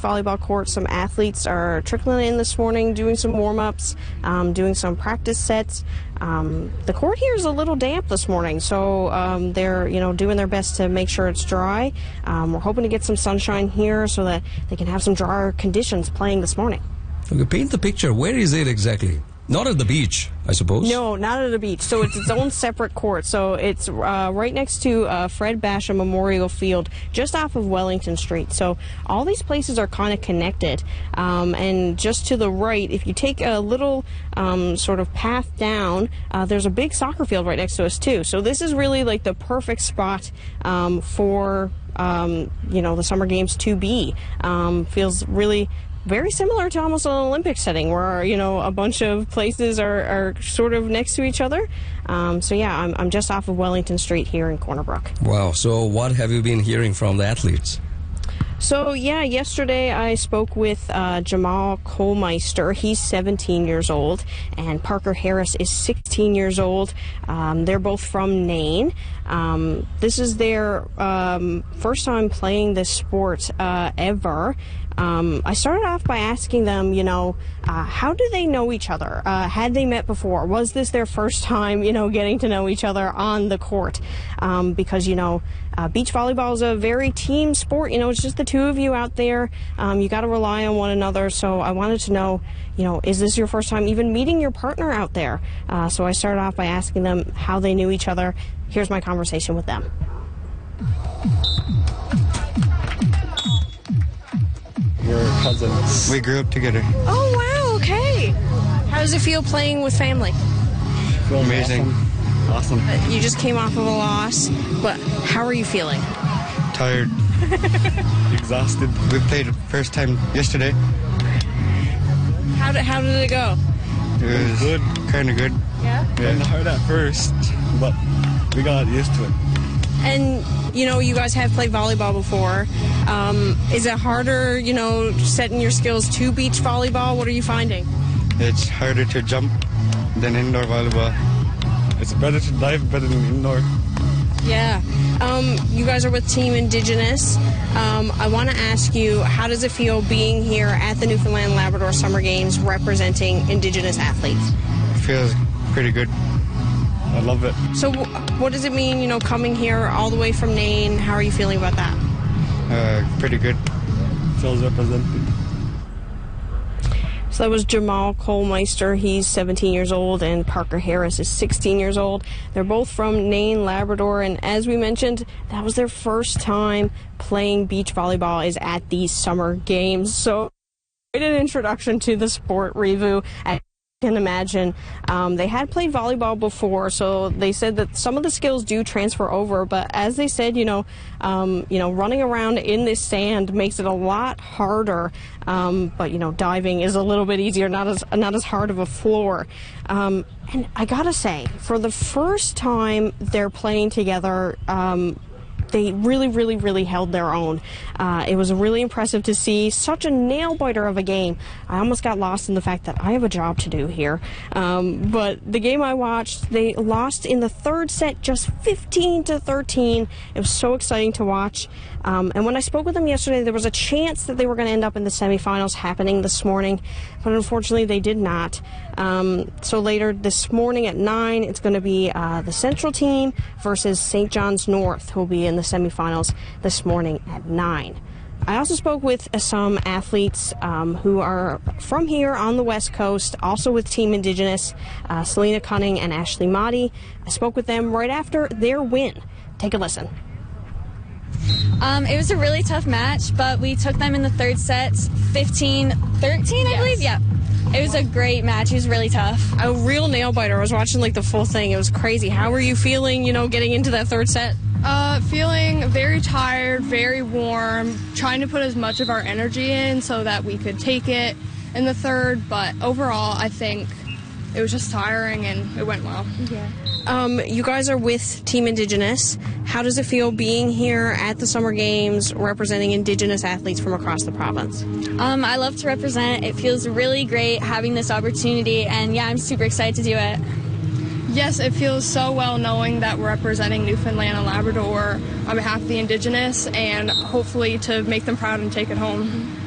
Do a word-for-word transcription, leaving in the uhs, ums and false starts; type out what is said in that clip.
volleyball court. Some athletes are trickling in this morning, doing some warm-ups, um, doing some practice sets. Um, the court here is a little damp this morning, so um, they're you know doing their best to make sure it's dry. Um, we're hoping to get some sunshine here so that they can have some drier conditions playing this morning. Okay, paint the picture. Where is it exactly? Not at the beach, I suppose. No, not at the beach. So it's its own separate court. So it's uh, right next to uh, Fred Basham Memorial Field, just off of Wellington Street. So all these places are kind of connected. Um, and just to the right, if you take a little um, sort of path down, uh, there's a big soccer field right next to us too. So this is really like the perfect spot um, for um, you know the Summer Games to be. Um, feels really very similar to almost an Olympic setting where, you know, a bunch of places are, are sort of next to each other. Um, so, yeah, I'm, I'm just off of Wellington Street here in Corner Brook. Wow. So what have you been hearing from the athletes? So, yeah, yesterday I spoke with uh, Jamal Kohlmeister. He's seventeen years old, and Parker Harris is sixteen years old. Um, they're both from Nain. Um, this is their um, first time playing this sport uh, ever. Um, I started off by asking them, you know, uh, how do they know each other? Uh, had they met before? Was this their first time, you know, getting to know each other on the court? Um, because, you know, uh, beach volleyball is a very team sport. You know, it's just the two of you out there. Um, you got to rely on one another. So I wanted to know, you know, is this your first time even meeting your partner out there? Uh, so I started off by asking them how they knew each other. Here's my conversation with them. We're cousins. We grew up together. Oh, wow, okay. How does it feel playing with family? Feel amazing. Awesome. awesome. You just came off of a loss, but how are you feeling? Tired. Exhausted. We played the first time yesterday. How did, how did it go? It was good. Kind of good. Yeah? Yeah. Kind of hard at first, but we got used to it. And, you know, you guys have played volleyball before. Um, is it harder, you know, setting your skills to beach volleyball? What are you finding? It's harder to jump than indoor volleyball. It's better to dive better than indoor. Yeah. Um, you guys are with Team Indigenous. Um, I want to ask you, how does it feel being here at the Newfoundland Labrador Summer Games representing Indigenous athletes? It feels pretty good. I love it. So what does it mean, you know, coming here all the way from Nain? How are you feeling about that? Uh, pretty good. Feels represented. So that was Jamal Kohlmeister. He's seventeen years old, and Parker Harris is sixteen years old. They're both from Nain, Labrador, and as we mentioned, that was their first time playing beach volleyball is at these Summer Games. So quite an introduction to the sport, Revu. Can imagine. Um, they had played volleyball before, so they said that some of the skills do transfer over, but as they said, you know, um, you know, running around in this sand makes it a lot harder, um, but, you know, diving is a little bit easier, not as, not as hard of a floor. Um, and I gotta say, for the first time they're playing together, um, they really, really, really held their own. Uh, it was really impressive to see such a nail-biter of a game. I almost got lost in the fact that I have a job to do here. Um, but the game I watched, they lost in the third set just fifteen to thirteen. It was so exciting to watch. Um, and when I spoke with them yesterday, there was a chance that they were going to end up in the semifinals happening this morning, but unfortunately they did not. Um, so later this morning at nine, it's going to be uh, the Central team versus Saint John's North, who will be in the semifinals this morning at nine. I also spoke with uh, some athletes um, who are from here on the West Coast, also with Team Indigenous, uh, Selena Cunning and Ashley Motti. I spoke with them right after their win. Take a listen. Um, it was a really tough match, but we took them in the third set, fifteen thirteen, I Yes. believe. Yeah. It was a great match. It was really tough. A real nail-biter. I was watching, like, the full thing. It was crazy. How were you feeling, you know, getting into that third set? Uh, feeling very tired, very warm, trying to put as much of our energy in so that we could take it in the third, but overall, I think it was just tiring and it went well. Yeah. Um, you guys are with Team Indigenous. How does it feel being here at the Summer Games representing Indigenous athletes from across the province? Um, I love to represent. It feels really great having this opportunity, and yeah, I'm super excited to do it. Yes, it feels so well knowing that we're representing Newfoundland and Labrador on behalf of the Indigenous and hopefully to make them proud and take it home.